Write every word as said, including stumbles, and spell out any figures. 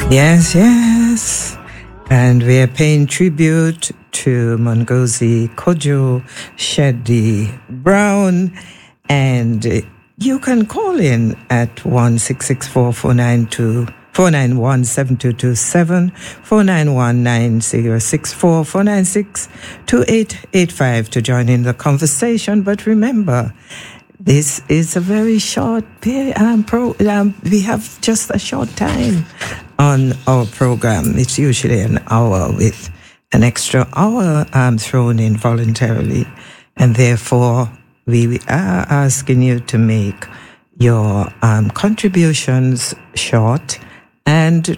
Yes, yes. And we are paying tribute to Mongozi Kojo Sheddy Brown. And you can call in at one six six four, four nine two, four nine one, seven two two seven, four nine one, nine zero six four, four nine six, two eight eight five to join in the conversation. But remember, this is a very short period. Um, pro, um, we have just a short time on our program. It's usually an hour with an extra hour um, thrown in voluntarily. And therefore, we are asking you to make your um, contributions short and